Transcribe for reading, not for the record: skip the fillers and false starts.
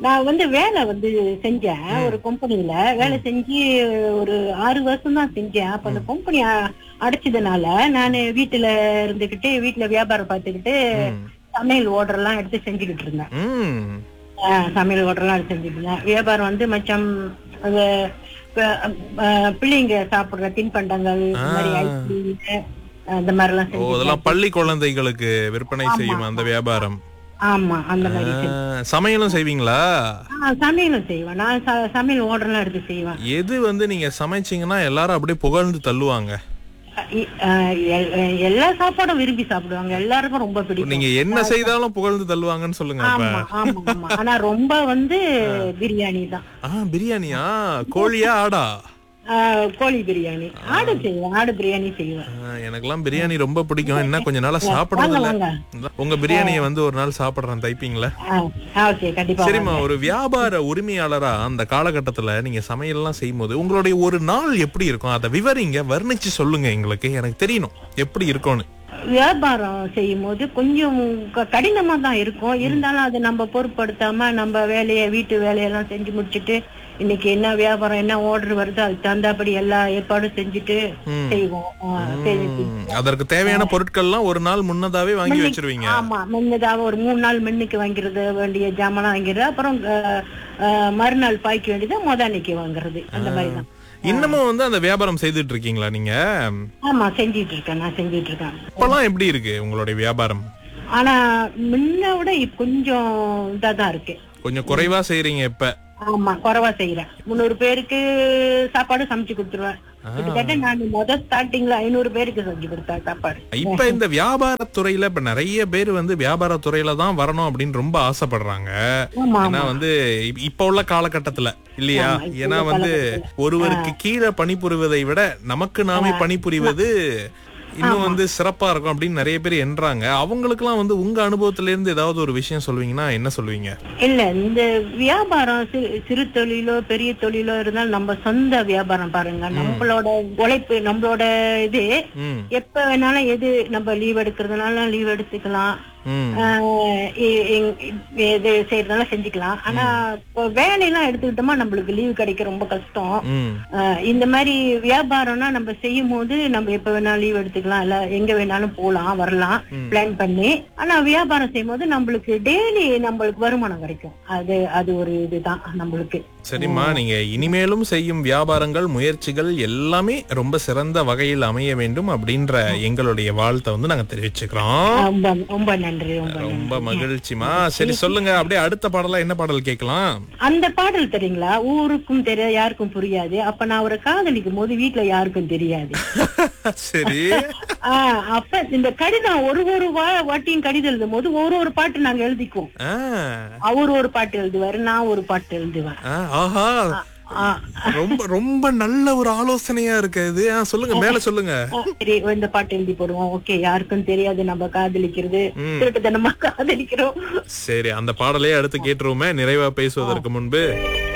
நான் வேலை செஞ்சேன். ஒரு கம்பெனில வேலை செஞ்சு ஒரு 6 வருஷம் தான் செஞ்சேன். அப்ப அந்த கம்பெனி அடைச்சதுனால நான் வீட்டுல இருந்துகிட்டு வீட்டுல வியாபாரம் பார்த்துக்கிட்டு சமையல் ஆர்டர் எல்லாம் எடுத்து செஞ்சுக்கிட்டு இருந்தேன். சமையல் ஆர்டர் எல்லாம் எடுத்து செஞ்சுட்டு இருந்தேன். வியாபாரம் மச்சம் பிள்ளைங்க சாப்பிடுற தின்பண்டங்கள் அந்த மாதிரி எல்லாம் பள்ளி குழந்தைகளுக்கு விற்பனை செய்யும் அந்த வியாபாரம். ஆமா, அந்த மாதிரி. சமையலும் செய்வீங்களா? சமையலும் செய்வேன். நான் சமையல் ஆர்டர் எல்லாம் எடுத்து செய்வேன். எது நீங்க சமைச்சீங்கன்னா எல்லாரும் அப்படியே புகழ்ந்து தள்ளுவாங்க? எல்லா சாப்பாடும் விரும்பி சாப்பிடுவாங்க. எல்லாருக்கும் ரொம்ப பிடிக்கும். நீங்க என்ன செய்தாலும் புகழ்ந்து தள்ளுவாங்கன்னு சொல்லுங்க. ஆனா ரொம்ப பிரியாணி தான். பிரியாணியா? கோழியா ஆடா? கோழி பிரியாணி. ஆடு செய்வேன். ஆடு பிரியாணி செய்வேன். எனக்கெல்லாம் பிரியாணி ரொம்ப பிடிக்கும். என்ன கொஞ்ச நாளா சாப்பிடுறதில்ல. உங்க பிரியாணியை ஒரு நாள் சாப்பிடுறேன், தைப்பீங்களா? சரிம்மா, ஒரு வியாபார உரிமையாளரா அந்த காலகட்டத்துல நீங்க சமையல் எல்லாம் செய்யும் போது உங்களுடைய ஒரு நாள் எப்படி இருக்கும்? அதை விவரிங்க, வர்ணிச்சு சொல்லுங்க எங்களுக்கு. எனக்கு தெரியணும் எப்படி இருக்கும்னு. வியாபாரம் செய்யும் போது கொஞ்சம் கடினமா தான் இருக்கும். இருந்தாலும் அதை நம்ம பொருட்படுத்தாம நம்ம வீட்டு வேலையெல்லாம் செஞ்சு முடிச்சுட்டு இன்னைக்கு என்ன வியாபாரம், என்ன ஆர்டர் வருது, அதுக்கு தகுந்தாபடி எல்லா ஏற்பாடும் செஞ்சுட்டு செய்வோம். அதற்கு தேவையான பொருட்கள் எல்லாம் ஒரு நாள் முன்னதாவே வாங்கி வச்சிருவீங்க? ஆமா, முன்னதாக ஒரு 3 நாள் முன்னுக்கு வாங்கிறது, வேண்டிய ஜாமான் வாங்கிறது. அப்புறம் மறுநாள் பாய்க்க வேண்டியது அன்னைக்கு வாங்குறது. அந்த மாதிரிதான். இன்னமும் அந்த வியாபாரம் செய்துட்டு இருக்கீங்களா நீங்க? ஆமா, செஞ்சிட்டு இருக்கேன். நான் செஞ்சிட்டு இருக்கேன். இப்பெல்லாம் எப்படி இருக்கு உங்களுடைய வியாபாரம்? ஆனா முன்ன விட கொஞ்சம் இதாதான் இருக்கு. கொஞ்சம் குறைவா செய்றீங்க இப்ப? ஆமா, குறைவா செய்யறேன். 300 பேருக்கு சாப்பாடு சமைச்சு கொடுத்துருவேன். கிட்டத்தட்ட நான் ஸ்டார்டிங்ல 500 பேருக்கு செஞ்சு கொடுத்தேன் சாப்பாடு. இப்ப இந்த வியாபாரத்துறையில இப்ப நிறைய பேர் வியாபாரத்துறையில தான் வரணும் அப்படின்னு ரொம்ப ஆசைப்படுறாங்க. ஏன்னா இப்ப உள்ள காலகட்டத்துல இல்லையா? ஏன்னா ஒருவருக்கு கீழே பணிபுரிவதை விட நமக்கு நாமே பணிபுரிவது இன்னும் சிறப்பா இருக்கும் அப்படின்னு நிறைய பேர் என்றாங்க. அவங்களுக்கு எல்லாம் உங்க அனுபவத்துல இருந்து ஏதாவது ஒரு விஷயம் சொல்லுவீங்கன்னா என்ன சொல்லுவீங்க? இல்ல, இந்த வியாபாரம் சிறு தொழிலோ பெரிய தொழிலோ இருந்தாலும் நம்ம சொந்த வியாபாரம் பாருங்க. நம்மளோட உழைப்பு, நம்மளோட இது எப்ப வேணாலும் எது நம்ம லீவ் எடுக்கிறதுனால லீவ் எடுத்துக்கலாம். எது செய்யறதுனால செஞ்சுக்கலாம். ஆனா வேலையெல்லாம் எடுத்துக்கிட்டோமா நம்மளுக்கு லீவு கிடைக்க ரொம்ப கஷ்டம். இந்த மாதிரி வியாபாரம்னா நம்ம செய்யும் போது நம்ம எப்ப வேணாலும் லீவ் எடுத்துக்கலாம், இல்ல எங்க வேணாலும் போலாம் வரலாம் பிளான் பண்ணி. ஆனா வியாபாரம் செய்யும் போது நம்மளுக்கு டெய்லி நம்மளுக்கு வருமானம் கிடைக்கும். அது ஒரு இதுதான் நம்மளுக்கு. சரிம்மா, நீங்க இனிமேலும் செய்யும் வியாபாரங்கள், முயற்சிகள் எல்லாமே ரொம்ப சிறந்த வகையில் அமைய வேண்டும் அப்படின்ற எங்களுடைய வாழ்த்தை நாங்க தெரிவிச்சுக்கிறோம். ரொம்ப நன்றி. ரொம்ப மகிழ்ச்சிமா. சரி, சொல்லுங்க, அப்படியே அடுத்த பாடலா என்ன பாடல் கேட்கலாம்? அந்த பாடல் தெரியுங்களா? ஊருக்கும் தெரியாது, யாருக்கும் புரியாது. அப்ப நான் ஒரு காதலிக்கும் போது வீட்டுல யாருக்கும் தெரியாது. சரி. அப்ப இந்த கடிதம் ஒரு வாட்டியும் கடிதம் எழுதும் போது ஒரு பாட்டு நாங்க எழுதிக்குவோம். அவர் ஒரு பாட்டு எழுதுவாரு, நான் ஒரு பாட்டு எழுதுவேன். ஆஹா, ரொம்ப ரொம்ப நல்ல ஒரு ஆலோசனையா இருக்கு இது. சொல்லுங்க, மேல சொல்லுங்க. சரி, இந்த பாட்டு எழுதி போடுவோம். ஓகே, யாருக்கும் தெரியாது நம்ம காதலிக்கிறது, திருட்டுத்தனமா காதலிக்கிறோம். சரி, அந்த பாடலே அடுத்து கேட்டுருவோமே நிறைவா பேசுவதற்கு முன்பு.